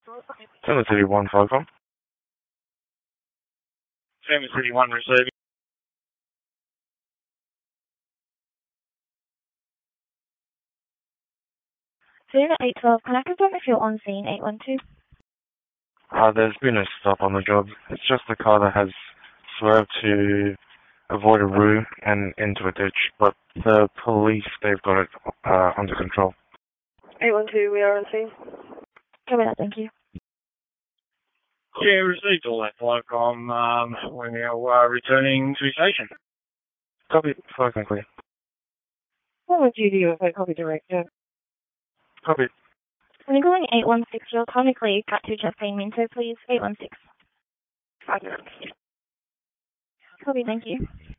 Santa City 1 Falcon. Santa City 1 receiving. Zero 812, can I confirm if you're on scene 812? There's been a stop on the job. It's just the car that has swerved to avoid a roux and into a ditch, but the police, they've got it under control. 812, we are on scene. Copy that, thank you. Yeah, received all that, Falcon. We're now returning to station. Copy, Falcon clear. What would you do if I copy director? Copy. When you're calling 816, you'll comically cut to Champagne Minto, please. 816. 5 minutes. Copy, thank you.